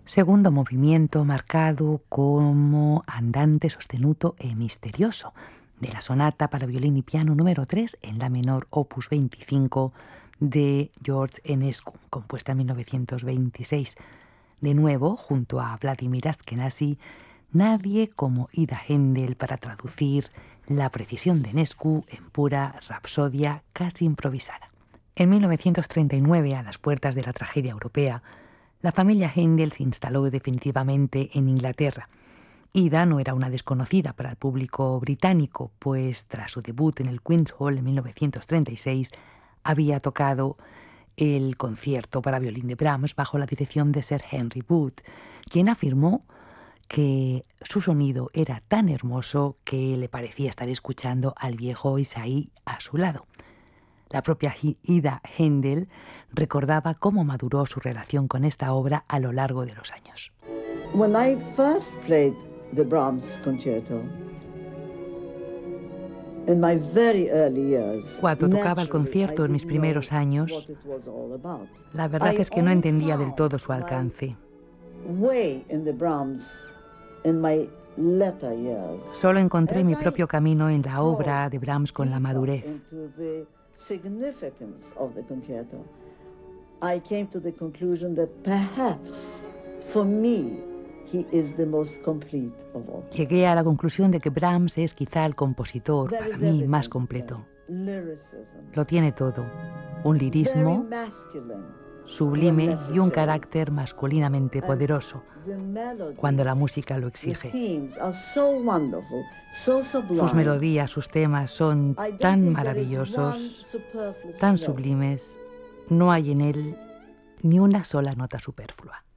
Segundo movimiento marcado como andante sostenuto e misterioso de la sonata para violín y piano número 3 en la menor opus 25 de George Enescu, compuesta en 1926. De nuevo, junto a Vladimir Ashkenazy, nadie como Ida Haendel para traducir la precisión de Enescu en pura rapsodia casi improvisada. En 1939, a las puertas de la tragedia europea, la familia Haendel se instaló definitivamente en Inglaterra. Ida no era una desconocida para el público británico, pues tras su debut en el Queen's Hall en 1936 había tocado el concierto para violín de Brahms bajo la dirección de Sir Henry Wood, quien afirmó que su sonido era tan hermoso que le parecía estar escuchando al viejo Isaí a su lado. La propia Ida Haendel recordaba cómo maduró su relación con esta obra a lo largo de los años. When I first played the Brahms concerto, in my very early years, cuando tocaba el concierto en mis primeros años, la verdad es que no entendía del todo su alcance. Solo encontré mi propio camino en la obra de Brahms con la madurez. I came to the conclusion that perhaps, for me, he is the most complete of all. Llegué a la conclusión de que Brahms es quizá el compositor para mí más completo. Lo tiene todo, un lirismo sublime y un carácter masculinamente poderoso, cuando la música lo exige. Sus melodías, sus temas son tan maravillosos, tan sublimes, no hay en él ni una sola nota superflua.